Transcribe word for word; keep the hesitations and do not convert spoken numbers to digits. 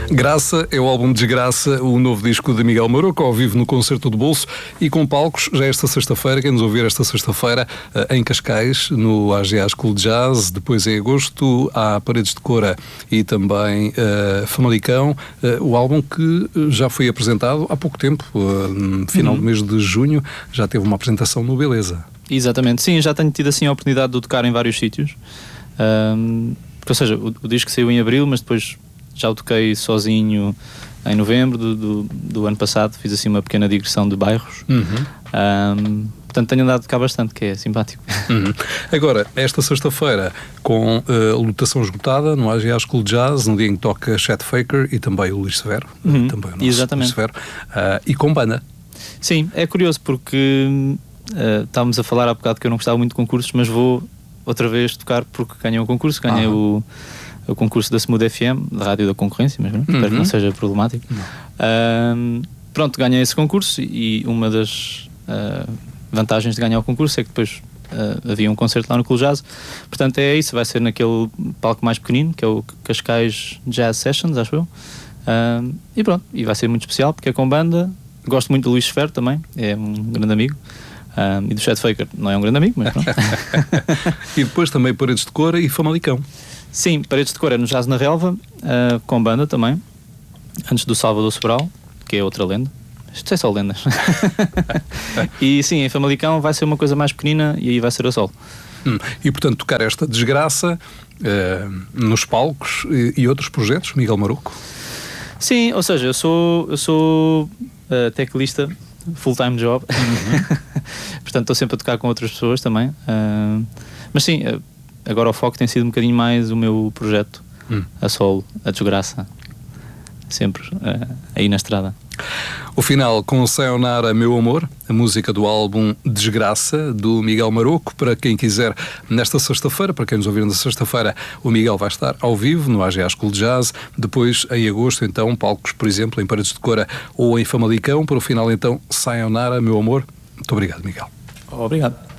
Graça é o álbum Desgraça, o novo disco de Miguel Maroco, ao vivo no Concerto do Bolso e com palcos já esta sexta-feira, quem nos ouvir esta sexta-feira em Cascais, no A G A School de Jazz, depois em agosto há Paredes de Cora e também uh, Famalicão, uh, o álbum que já foi apresentado há pouco tempo, uh, no final uhum. do mês de junho, já teve uma apresentação no Beleza. Exatamente, sim, já tenho tido assim a oportunidade de tocar em vários sítios, um, porque, ou seja, o, o disco saiu em abril, mas depois já o toquei sozinho em novembro do, do, do ano passado, fiz assim uma pequena digressão de bairros, uhum. um, portanto tenho andado a tocar bastante, que é simpático. Uhum. Agora, esta sexta-feira, com uh, lotação esgotada no A G A School de Jazz, no dia em que toca Chet Faker e também o Luís Severo, uhum. também o nosso Exatamente. Luís Severo, uh, e com banda. Sim, é curioso porque uh, estávamos a falar há bocado que eu não gostava muito de concursos, mas vou outra vez tocar porque ganhei um concurso, ganhei uhum. o, o concurso da Smooth F M, da Rádio da Concorrência, mas não, uhum. espero que não seja problemático. Uh, pronto, ganhei esse concurso e uma das uh, vantagens de ganhar o concurso é que depois uh, havia um concerto lá no Cool Jazz, portanto é isso, vai ser naquele palco mais pequenino, que é o Cascais Jazz Sessions, acho eu, uh, e pronto, e vai ser muito especial porque é com banda. Gosto muito do Luís Severo também, é um grande amigo. Um, e do Chet Faker, não é um grande amigo, mas pronto. E depois também Paredes de Cora e Famalicão. Sim, Paredes de Cora no Jazz na Relva, uh, com banda também, antes do Salvador Sobral, que é outra lenda. Isto é só lendas. E sim, em Famalicão vai ser uma coisa mais pequenina e aí vai ser a solo. Hum, e portanto tocar esta Desgraça uh, nos palcos e, e outros projetos, Miguel Maroco? Sim, ou seja, eu sou, eu sou uh, teclista, full-time job, uhum. Portanto estou sempre a tocar com outras pessoas também, uh, mas sim, uh, agora o foco tem sido um bocadinho mais o meu projeto, hum. a solo, a Desgraça, sempre uh, aí na estrada. O final com Sayonara Meu Amor, a música do álbum Desgraça, do Miguel Maroco. Para quem quiser, nesta sexta-feira, para quem nos ouvir na sexta-feira, o Miguel vai estar ao vivo no A G A School de Jazz. Depois, em agosto, então, palcos, por exemplo, em Paredes de Cora ou em Famalicão. Para o final, então, Sayonara Meu Amor. Muito obrigado, Miguel. Obrigado.